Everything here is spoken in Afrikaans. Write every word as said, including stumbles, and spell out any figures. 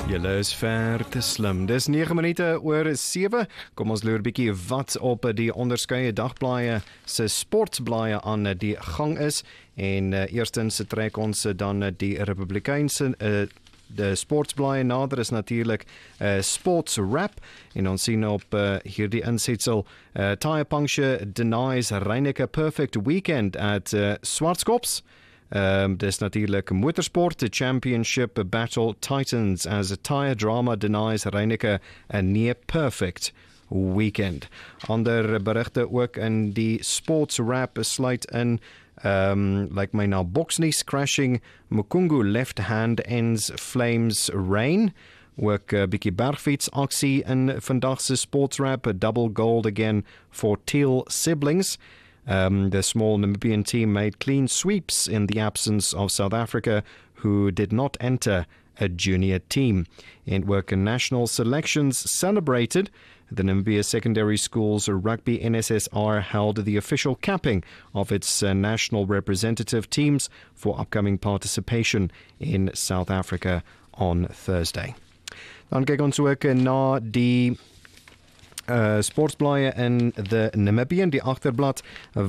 Julle is ver te slim. Dis nege minute oor sewe. Kom ons loer bietjie wat op die onderskeie dagblaaie se sportblaaie aan die gang is. En uh, eerstens trek ons dan die Republikeinse uh, de sportsblaaie nader is natuurlik uh, Sports Wrap en ons sien op uh, hierdie insetsel uh, Tire Puncture denies Reineke perfect weekend at uh, Swartskops. Um, dis natuurlijk Motorsport Championship Battle Titans as a tire drama denies Reineke a near perfect weekend. Ander berichte ook in die Sports Wrap sluit in um, like my nou boksnies crashing Mukungu left hand ends flames rain. Ook 'n uh, bietjie bergfiets aksie in vandag se Sports Wrap, a double gold again for Teal siblings. Um, the small Namibian team made clean sweeps in the absence of South Africa, who did not enter a junior team. And work and national selections celebrated. The Namibia Secondary Schools Rugby N S S R held the official capping of its uh, national representative teams for upcoming participation in South Africa on Thursday. Dan kyk ons ook na die Uh, sportsblaaie in the Namibian, die agterblad